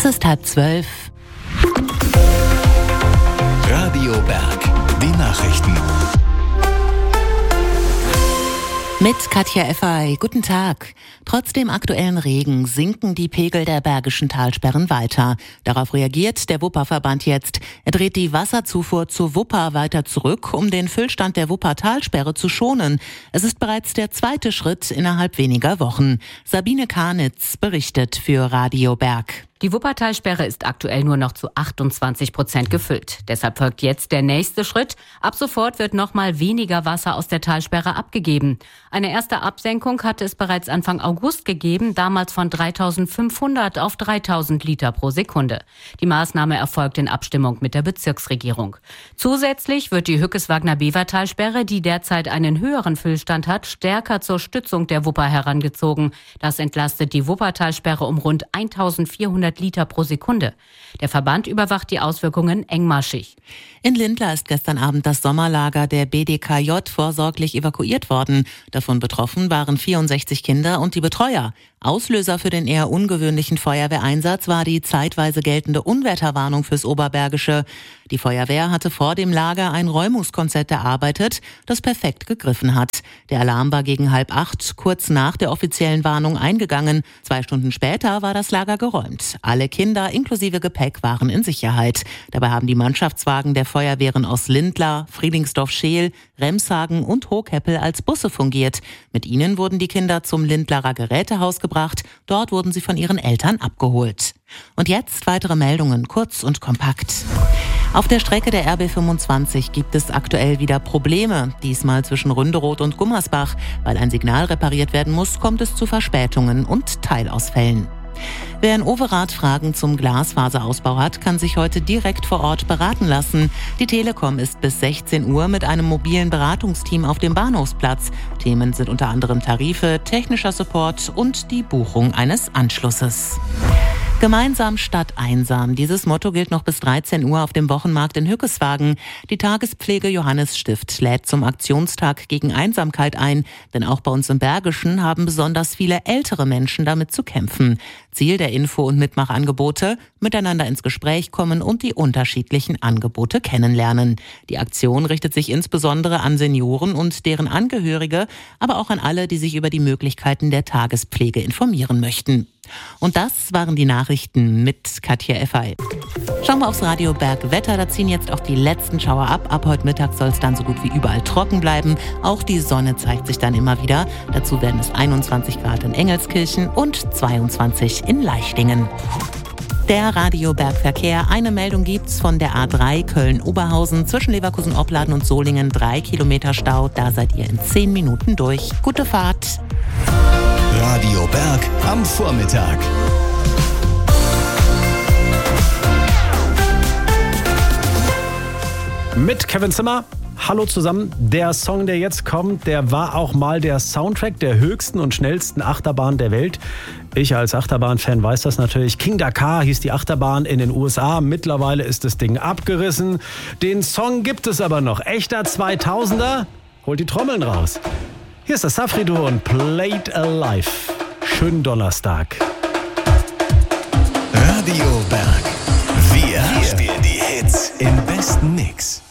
ist 11:30. Radio Berg, die Nachrichten. Mit Katja Effay. Guten Tag. Trotz dem aktuellen Regen sinken die Pegel der Bergischen Talsperren weiter. Darauf reagiert der Wupperverband jetzt. Er dreht die Wasserzufuhr zur Wupper weiter zurück, um den Füllstand der Wuppertalsperre zu schonen. Es ist bereits der zweite Schritt innerhalb weniger Wochen. Sabine Karnitz berichtet für Radio Berg. Die Wuppertalsperre ist aktuell nur noch zu 28% gefüllt. Deshalb folgt jetzt der nächste Schritt. Ab sofort wird nochmal weniger Wasser aus der Talsperre abgegeben. Eine erste Absenkung hatte es bereits Anfang August gegeben, damals von 3.500 auf 3.000 Liter pro Sekunde. Die Maßnahme erfolgt in Abstimmung mit der Bezirksregierung. Zusätzlich wird die Hückes-Wagner-Bever-Talsperre, die derzeit einen höheren Füllstand hat, stärker zur Stützung der Wupper herangezogen. Das entlastet die Wuppertalsperre um rund 1.400 Liter pro Sekunde. Der Verband überwacht die Auswirkungen engmaschig. In Lindlar ist gestern Abend das Sommerlager der BDKJ vorsorglich evakuiert worden. Davon betroffen waren 64 Kinder und die Betreuer. Auslöser für den eher ungewöhnlichen Feuerwehreinsatz war die zeitweise geltende Unwetterwarnung fürs Oberbergische. Die Feuerwehr hatte vor dem Lager ein Räumungskonzept erarbeitet, das perfekt gegriffen hat. Der Alarm war gegen 7:30, kurz nach der offiziellen Warnung, eingegangen. 2 Stunden später war das Lager geräumt. Alle Kinder inklusive Gepäck waren in Sicherheit. Dabei haben die Mannschaftswagen der Feuerwehren aus Lindlar, Friedingsdorf-Scheel, Remshagen und Hohkeppel als Busse fungiert. Mit ihnen wurden die Kinder zum Lindlarer Gerätehaus gebracht. Dort wurden sie von ihren Eltern abgeholt. Und jetzt weitere Meldungen, kurz und kompakt. Auf der Strecke der RB 25 gibt es aktuell wieder Probleme. Diesmal zwischen Ründeroth und Gummersbach. Weil ein Signal repariert werden muss, kommt es zu Verspätungen und Teilausfällen. Wer in Overath Fragen zum Glasfaserausbau hat, kann sich heute direkt vor Ort beraten lassen. Die Telekom ist bis 16 Uhr mit einem mobilen Beratungsteam auf dem Bahnhofsplatz. Themen sind unter anderem Tarife, technischer Support und die Buchung eines Anschlusses. Gemeinsam statt einsam. Dieses Motto gilt noch bis 13 Uhr auf dem Wochenmarkt in Hückeswagen. Die Tagespflege Johannesstift lädt zum Aktionstag gegen Einsamkeit ein. Denn auch bei uns im Bergischen haben besonders viele ältere Menschen damit zu kämpfen. Ziel der Info- und Mitmachangebote: miteinander ins Gespräch kommen und die unterschiedlichen Angebote kennenlernen. Die Aktion richtet sich insbesondere an Senioren und deren Angehörige, aber auch an alle, die sich über die Möglichkeiten der Tagespflege informieren möchten. Und das waren die Nachrichten mit Katja Effay. Schauen wir aufs Radio Berg Wetter. Da ziehen jetzt auch die letzten Schauer ab. Ab heute Mittag soll es dann so gut wie überall trocken bleiben. Auch die Sonne zeigt sich dann immer wieder. Dazu werden es 21 Grad in Engelskirchen und 22 in Leichlingen. Der Radio Berg Verkehr. Eine Meldung gibt's von der A3 Köln-Oberhausen zwischen Leverkusen-Opladen und Solingen. 3 Kilometer Stau. Da seid ihr in 10 Minuten durch. Gute Fahrt. Radio Berg am Vormittag. Mit Kevin Zimmer. Hallo zusammen. Der Song, der jetzt kommt, der war auch mal der Soundtrack der höchsten und schnellsten Achterbahn der Welt. Ich als Achterbahn-Fan weiß das natürlich. King Dakar hieß die Achterbahn in den USA. Mittlerweile ist das Ding abgerissen. Den Song gibt es aber noch. Echter 2000er. Holt die Trommeln raus. Hier ist das Safri-Duo und Played Alive. Schönen Donnerstag. Radio Berg. Wir spielen die Hits im besten Mix.